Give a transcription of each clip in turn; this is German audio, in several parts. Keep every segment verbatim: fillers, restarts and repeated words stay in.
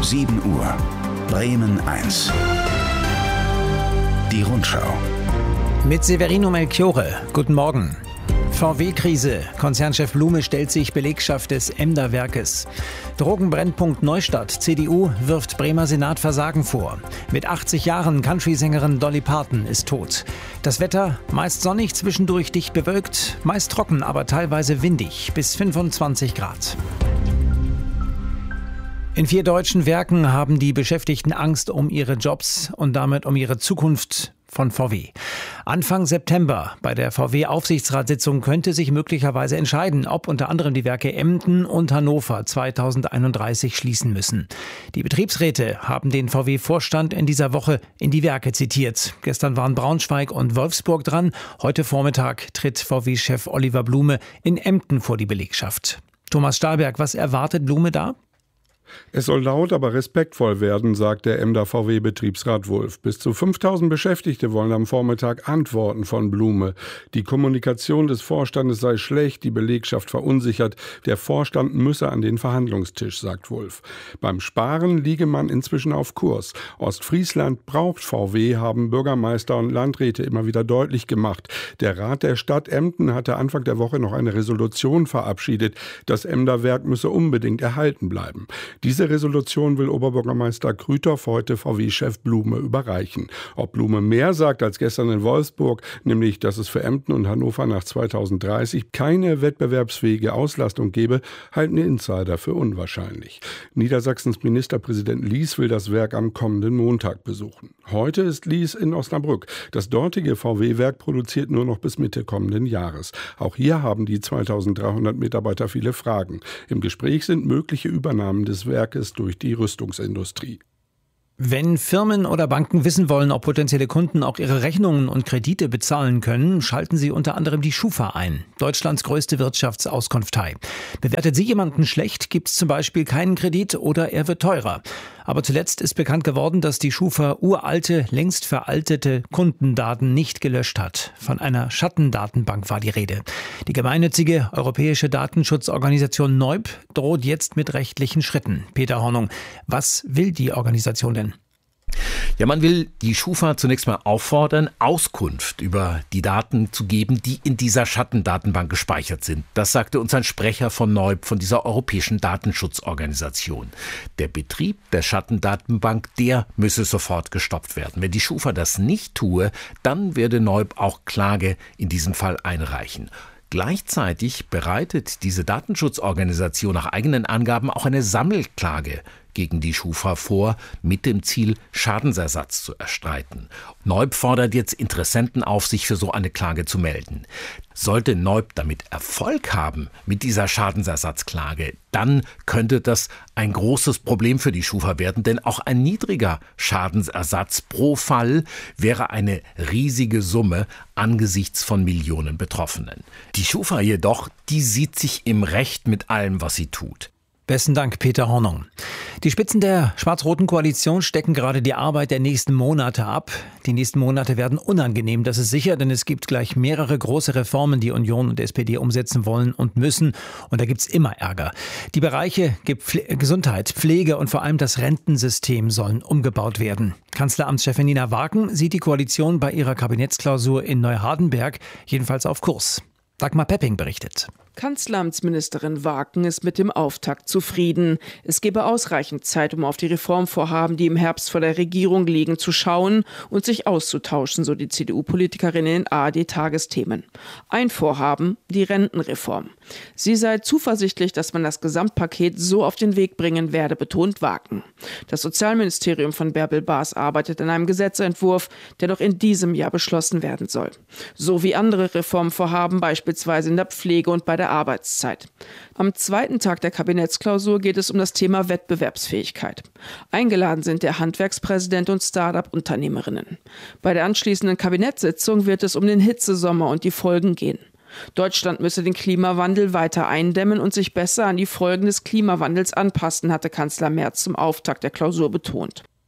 sieben Uhr. Bremen eins. Die Rundschau. Mit Severino Melchiorre. Guten Morgen. V W-Krise. Konzernchef Blume stellt sich Belegschaft des Emder-Werkes. Drogenbrennpunkt Neustadt. C D U wirft Bremer Senat Versagen vor. Mit achtzig Jahren Country-Sängerin Dolly Parton ist tot. Das Wetter meist sonnig, zwischendurch dicht bewölkt, meist trocken, aber teilweise windig, bis fünfundzwanzig Grad. In vier deutschen Werken haben die Beschäftigten Angst um ihre Jobs und damit um ihre Zukunft von V W. Anfang September bei der V W-Aufsichtsratssitzung könnte sich möglicherweise entscheiden, ob unter anderem die Werke Emden und Hannover zweitausendeinunddreißig schließen müssen. Die Betriebsräte haben den V W-Vorstand in dieser Woche in die Werke zitiert. Gestern waren Braunschweig und Wolfsburg dran. Heute Vormittag tritt V W-Chef Oliver Blume in Emden vor die Belegschaft. Thomas Stahlberg, was erwartet Blume da? Es soll laut, aber respektvoll werden, sagt der Emder V W-Betriebsrat Wulff. Bis zu fünftausend Beschäftigte wollen am Vormittag Antworten von Blume. Die Kommunikation des Vorstandes sei schlecht, die Belegschaft verunsichert. Der Vorstand müsse an den Verhandlungstisch, sagt Wulff. Beim Sparen liege man inzwischen auf Kurs. Ostfriesland braucht V W, haben Bürgermeister und Landräte immer wieder deutlich gemacht. Der Rat der Stadt Emden hatte Anfang der Woche noch eine Resolution verabschiedet. Das Emder Werk müsse unbedingt erhalten bleiben. Diese Resolution will Oberbürgermeister Krüthoff heute V W-Chef Blume überreichen. Ob Blume mehr sagt als gestern in Wolfsburg, nämlich dass es für Emden und Hannover nach zweitausenddreißig keine wettbewerbsfähige Auslastung gebe, halten Insider für unwahrscheinlich. Niedersachsens Ministerpräsident Lies will das Werk am kommenden Montag besuchen. Heute ist Lies in Osnabrück. Das dortige V W-Werk produziert nur noch bis Mitte kommenden Jahres. Auch hier haben die zweitausenddreihundert Mitarbeiter viele Fragen. Im Gespräch sind mögliche Übernahmen des Werkes durch die Rüstungsindustrie. Wenn Firmen oder Banken wissen wollen, ob potenzielle Kunden auch ihre Rechnungen und Kredite bezahlen können, schalten sie unter anderem die Schufa ein, Deutschlands größte Wirtschaftsauskunftei. Bewertet sie jemanden schlecht, gibt es zum Beispiel keinen Kredit oder er wird teurer. Aber zuletzt ist bekannt geworden, dass die Schufa uralte, längst veraltete Kundendaten nicht gelöscht hat. Von einer Schattendatenbank war die Rede. Die gemeinnützige europäische Datenschutzorganisation Neub droht jetzt mit rechtlichen Schritten. Peter Hornung, was will die Organisation denn? Ja, man will die Schufa zunächst mal auffordern, Auskunft über die Daten zu geben, die in dieser Schattendatenbank gespeichert sind. Das sagte uns ein Sprecher von Neub, von dieser europäischen Datenschutzorganisation. Der Betrieb der Schattendatenbank, der müsse sofort gestoppt werden. Wenn die Schufa das nicht tue, dann werde Neub auch Klage in diesem Fall einreichen. Gleichzeitig bereitet diese Datenschutzorganisation nach eigenen Angaben auch eine Sammelklage gegen die Schufa vor, mit dem Ziel, Schadensersatz zu erstreiten. Neub fordert jetzt Interessenten auf, sich für so eine Klage zu melden. Sollte Neub damit Erfolg haben mit dieser Schadensersatzklage, dann könnte das ein großes Problem für die Schufa werden, denn auch ein niedriger Schadensersatz pro Fall wäre eine riesige Summe angesichts von Millionen Betroffenen. Die Schufa jedoch, die sieht sich im Recht mit allem, was sie tut. Besten Dank, Peter Hornung. Die Spitzen der schwarz-roten Koalition stecken gerade die Arbeit der nächsten Monate ab. Die nächsten Monate werden unangenehm, das ist sicher, denn es gibt gleich mehrere große Reformen, die Union und S P D umsetzen wollen und müssen. Und da gibt's immer Ärger. Die Bereiche Gepfle- Gesundheit, Pflege und vor allem das Rentensystem sollen umgebaut werden. Kanzleramtschefin Nina Wagen sieht die Koalition bei ihrer Kabinettsklausur in Neuhardenberg jedenfalls auf Kurs. Dagmar Pepping berichtet. Kanzleramtsministerin Wagen ist mit dem Auftakt zufrieden. Es gebe ausreichend Zeit, um auf die Reformvorhaben, die im Herbst vor der Regierung liegen, zu schauen und sich auszutauschen, so die C D U-Politikerin in den A R D-Tagesthemen. Ein Vorhaben, die Rentenreform. Sie sei zuversichtlich, dass man das Gesamtpaket so auf den Weg bringen werde, betont Wagen. Das Sozialministerium von Bärbel Baas arbeitet an einem Gesetzentwurf, der noch in diesem Jahr beschlossen werden soll. So wie andere Reformvorhaben, beispielsweise in der Pflege und bei der Arbeitszeit. Am zweiten Tag der Kabinettsklausur geht es um das Thema Wettbewerbsfähigkeit. Eingeladen sind der Handwerkspräsident und Start-up-Unternehmerinnen. Bei der anschließenden Kabinettssitzung wird es um den Hitzesommer und die Folgen gehen. Deutschland müsse den Klimawandel weiter eindämmen und sich besser an die Folgen des Klimawandels anpassen, hatte Kanzler Merz zum Auftakt der Klausur betont.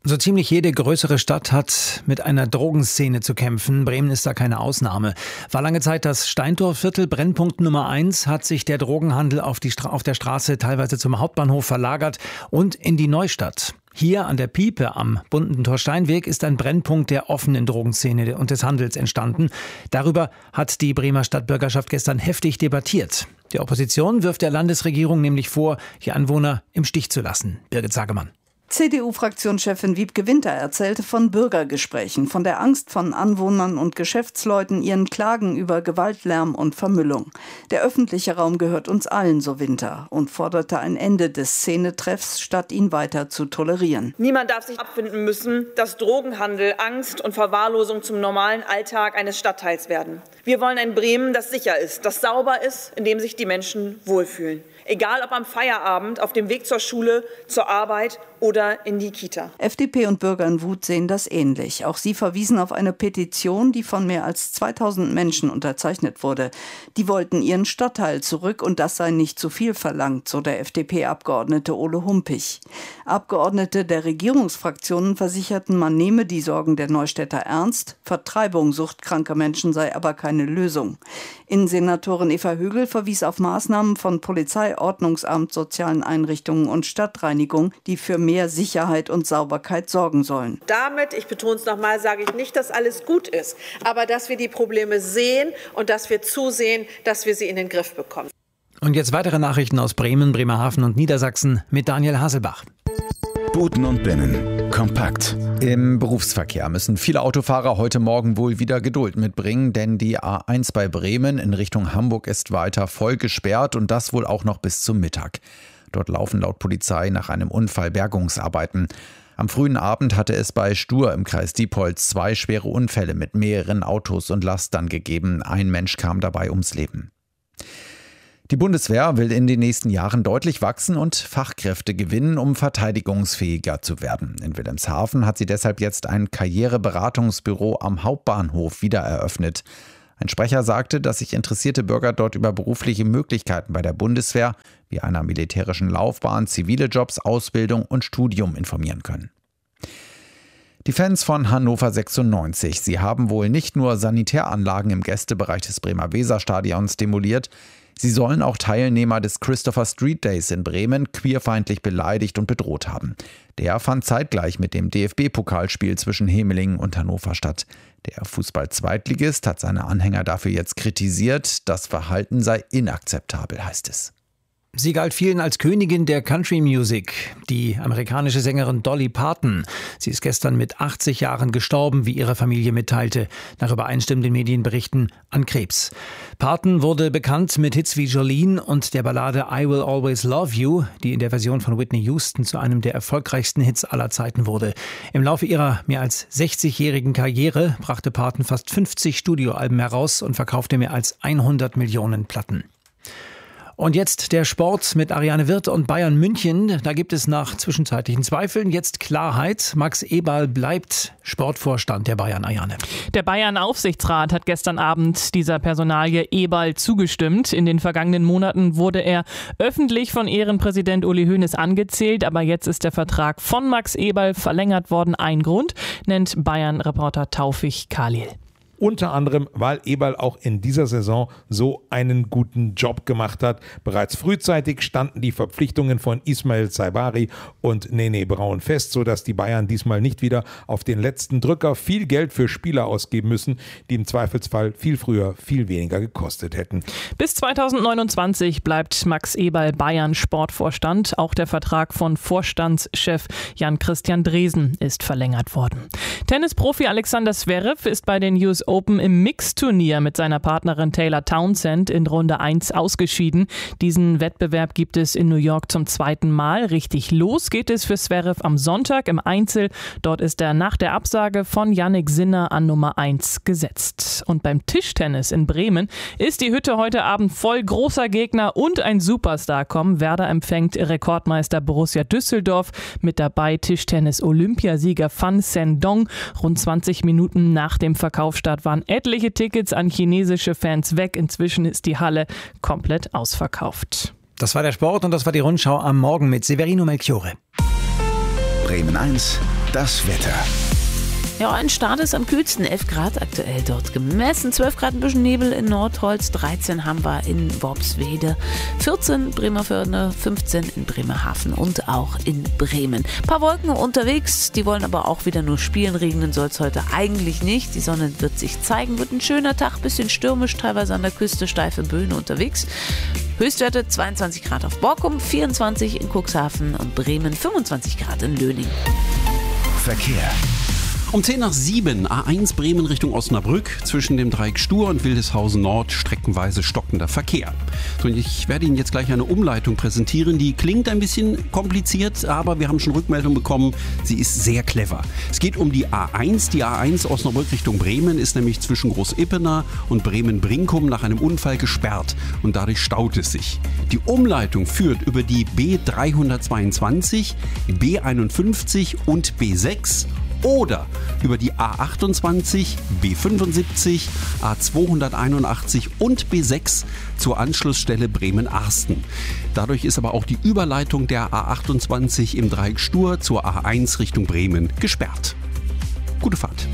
So ziemlich jede größere Stadt hat mit einer Drogenszene zu kämpfen. Bremen ist da keine Ausnahme. War lange Zeit das Steintorviertel, Brennpunkt Nummer eins, hat sich der Drogenhandel auf, die Stra- auf der Straße teilweise zum Hauptbahnhof verlagert und in die Neustadt. Hier an der Piepe am Bundentor-Steinweg ist ein Brennpunkt der offenen Drogenszene und des Handels entstanden. Darüber hat die Bremer Stadtbürgerschaft gestern heftig debattiert. Die Opposition wirft der Landesregierung nämlich vor, die Anwohner im Stich zu lassen. Birgit Sagemann. C D U-Fraktionschefin Wiebke Winter erzählte von Bürgergesprächen, von der Angst von Anwohnern und Geschäftsleuten, ihren Klagen über Gewaltlärm und Vermüllung. Der öffentliche Raum gehört uns allen, so Winter, und forderte ein Ende des Szenetreffs, statt ihn weiter zu tolerieren. Niemand darf sich abfinden müssen, dass Drogenhandel, Angst und Verwahrlosung zum normalen Alltag eines Stadtteils werden. Wir wollen ein Bremen, das sicher ist, das sauber ist, in dem sich die Menschen wohlfühlen. Egal ob am Feierabend, auf dem Weg zur Schule, zur Arbeit oder in die Kita. F D P und Bürger in Wut sehen das ähnlich. Auch sie verwiesen auf eine Petition, die von mehr als zweitausend Menschen unterzeichnet wurde. Die wollten ihren Stadtteil zurück und das sei nicht zu viel verlangt, so der F D P-Abgeordnete Ole Humpich. Abgeordnete der Regierungsfraktionen versicherten, man nehme die Sorgen der Neustädter ernst. Vertreibung suchtkranker Menschen sei aber keine Lösung. Innensenatorin Eva Högel verwies auf Maßnahmen von Polizei, Ordnungsamt, sozialen Einrichtungen und Stadtreinigung, die für mehr Sicherheit und Sauberkeit sorgen sollen. Damit, ich betone es nochmal, sage ich nicht, dass alles gut ist, aber dass wir die Probleme sehen und dass wir zusehen, dass wir sie in den Griff bekommen. Und jetzt weitere Nachrichten aus Bremen, Bremerhaven und Niedersachsen mit Daniel Haselbach. Buten und Binnen. Kompakt. Im Berufsverkehr müssen viele Autofahrer heute Morgen wohl wieder Geduld mitbringen, denn die A eins bei Bremen in Richtung Hamburg ist weiter voll gesperrt und das wohl auch noch bis zum Mittag. Dort laufen laut Polizei nach einem Unfall Bergungsarbeiten. Am frühen Abend hatte es bei Stur im Kreis Diepholz zwei schwere Unfälle mit mehreren Autos und Lastern gegeben. Ein Mensch kam dabei ums Leben. Die Bundeswehr will in den nächsten Jahren deutlich wachsen und Fachkräfte gewinnen, um verteidigungsfähiger zu werden. In Wilhelmshaven hat sie deshalb jetzt ein Karriereberatungsbüro am Hauptbahnhof wieder eröffnet. Ein Sprecher sagte, dass sich interessierte Bürger dort über berufliche Möglichkeiten bei der Bundeswehr, wie einer militärischen Laufbahn, zivile Jobs, Ausbildung und Studium informieren können. Die Fans von Hannover sechsundneunzig, sie haben wohl nicht nur Sanitäranlagen im Gästebereich des Bremer Weserstadions demoliert, sie sollen auch Teilnehmer des Christopher Street Days in Bremen queerfeindlich beleidigt und bedroht haben. Der fand zeitgleich mit dem D F B-Pokalspiel zwischen Hemelingen und Hannover statt. Der Fußball-Zweitligist hat seine Anhänger dafür jetzt kritisiert. Das Verhalten sei inakzeptabel, heißt es. Sie galt vielen als Königin der Country Music, die amerikanische Sängerin Dolly Parton. Sie ist gestern mit achtzig Jahren gestorben, wie ihre Familie mitteilte, nach übereinstimmenden Medienberichten an Krebs. Parton wurde bekannt mit Hits wie Jolene und der Ballade I Will Always Love You, die in der Version von Whitney Houston zu einem der erfolgreichsten Hits aller Zeiten wurde. Im Laufe ihrer mehr als sechzigjährigen Karriere brachte Parton fast fünfzig Studioalben heraus und verkaufte mehr als hundert Millionen Platten. Und jetzt der Sport mit Ariane Wirth und Bayern München. Da gibt es nach zwischenzeitlichen Zweifeln jetzt Klarheit. Max Eberl bleibt Sportvorstand der Bayern, Ariane. Der Bayern-Aufsichtsrat hat gestern Abend dieser Personalie Eberl zugestimmt. In den vergangenen Monaten wurde er öffentlich von Ehrenpräsident Uli Hoeneß angezählt. Aber jetzt ist der Vertrag von Max Eberl verlängert worden. Ein Grund nennt Bayern-Reporter Taufik Khalil. Unter anderem, weil Eberl auch in dieser Saison so einen guten Job gemacht hat. Bereits frühzeitig standen die Verpflichtungen von Ismail Saibari und Nene Braun fest, sodass die Bayern diesmal nicht wieder auf den letzten Drücker viel Geld für Spieler ausgeben müssen, die im Zweifelsfall viel früher viel weniger gekostet hätten. Bis zweitausendneunundzwanzig bleibt Max Eberl Bayern Sportvorstand. Auch der Vertrag von Vorstandschef Jan-Christian Dresen ist verlängert worden. Tennisprofi Alexander Zverev ist bei den U S Open im Mixturnier mit seiner Partnerin Taylor Townsend in Runde eins ausgeschieden. Diesen Wettbewerb gibt es in New York zum zweiten Mal. Richtig los geht es für Zverev am Sonntag im Einzel. Dort ist er nach der Absage von Jannik Sinner an Nummer eins gesetzt. Und beim Tischtennis in Bremen ist die Hütte heute Abend voll. Großer Gegner und ein Superstar kommen. Werder empfängt Rekordmeister Borussia Düsseldorf. Mit dabei Tischtennis-Olympiasieger Fan Zhendong. Rund zwanzig Minuten nach dem Verkaufsstart waren etliche Tickets an chinesische Fans weg. Inzwischen ist die Halle komplett ausverkauft. Das war der Sport und das war die Rundschau am Morgen mit Severino Melchiorre. Bremen eins Das Wetter. Ja, ein Start ist am kühlsten, elf Grad aktuell dort gemessen, zwölf Grad ein bisschen Nebel in Nordholz, dreizehn haben wir in Worpswede, vierzehn Bremervörde, fünfzehn in Bremerhaven und auch in Bremen. Ein paar Wolken unterwegs, die wollen aber auch wieder nur spielen, regnen soll es heute eigentlich nicht, die Sonne wird sich zeigen, wird ein schöner Tag, bisschen stürmisch, teilweise an der Küste steife Böen unterwegs. Höchstwerte zweiundzwanzig Grad auf Borkum, vierundzwanzig in Cuxhaven und Bremen, fünfundzwanzig Grad in Löning. Verkehr. Um zehn nach sieben, A eins Bremen Richtung Osnabrück, zwischen dem Dreieck Stur und Wildeshausen Nord streckenweise stockender Verkehr. So, und ich werde Ihnen jetzt gleich eine Umleitung präsentieren, die klingt ein bisschen kompliziert, aber wir haben schon Rückmeldung bekommen, sie ist sehr clever. Es geht um die A eins, die A eins Osnabrück Richtung Bremen ist nämlich zwischen Groß-Ippener und Bremen-Brinkum nach einem Unfall gesperrt und dadurch staut es sich. Die Umleitung führt über die B dreihundertzweiundzwanzig, B einundfünfzig und B sechs oder über die A achtundzwanzig, B fünfundsiebzig, A zweihunderteinundachtzig und B sechs zur Anschlussstelle Bremen-Arsten. Dadurch ist aber auch die Überleitung der A achtundzwanzig im Dreieck Stur zur A eins Richtung Bremen gesperrt. Gute Fahrt.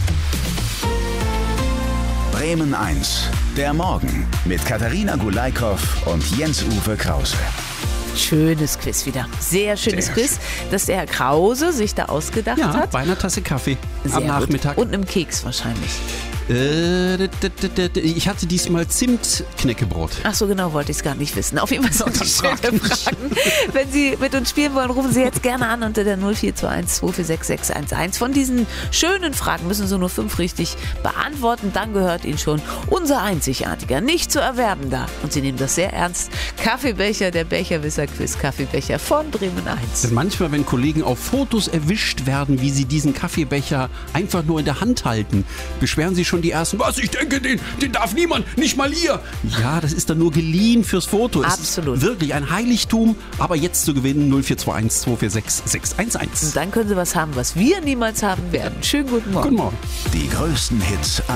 Bremen eins. Der Morgen mit Katharina Gulaikow und Jens-Uwe Krause. Schönes Quiz wieder. Sehr schönes Sehr Quiz, dass der Herr Krause sich da ausgedacht ja, hat. Bei einer Tasse Kaffee Sehr am Nachmittag. Gut. Und einem Keks wahrscheinlich. Äh, ich hatte diesmal Zimtknäckebrot. Ach so, genau, wollte ich es gar nicht wissen. Auf jeden Fall sind das schöne Fragen. Wenn Sie mit uns spielen wollen, rufen Sie jetzt gerne an unter der null vier zwei eins zwei vier sechs sechs eins eins. Von diesen schönen Fragen müssen Sie nur fünf richtig beantworten. Dann gehört Ihnen schon unser einzigartiger, nicht zu erwerbender, und Sie nehmen das sehr ernst, Kaffeebecher, der Becherwisser-Quiz Kaffeebecher von Bremen eins. Denn manchmal, wenn Kollegen auf Fotos erwischt werden, wie sie diesen Kaffeebecher einfach nur in der Hand halten, beschweren sie schon die ersten, was, ich denke, den, den darf niemand, nicht mal ihr. Ja, das ist dann nur geliehen fürs Foto. Absolut. Es ist wirklich ein Heiligtum, aber jetzt zu gewinnen null vier zwei eins zwei vier sechs sechs eins eins. Und dann können Sie was haben, was wir niemals haben werden. Schönen guten Morgen. Guten Morgen. Die größten Hits